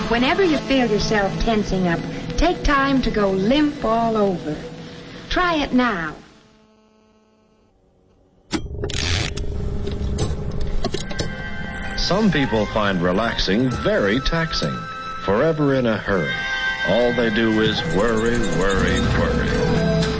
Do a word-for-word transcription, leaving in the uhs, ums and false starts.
Whenever you feel yourself tensing up, take time to go limp all over. Try it now. Some people find relaxing very taxing. Forever in a hurry. All they do is worry, worry, worry.